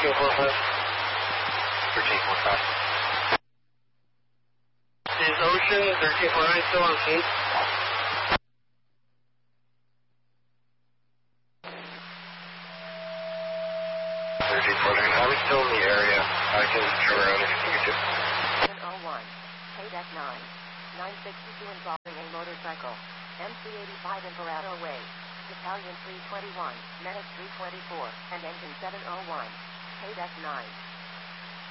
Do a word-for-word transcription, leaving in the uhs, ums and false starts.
thirteen forty-five. thirteen forty-five. Is Ocean thirteen forty-nine still on scene? thirteen forty-nine, I'm still in the area. I can turn around if you need to. seven oh one, K D E C nine, nine sixty-two involving a motorcycle, M C eighty-five in Parado Way, Battalion three twenty-one, Medic three twenty-four, and Engine seven oh one, K D E C nine.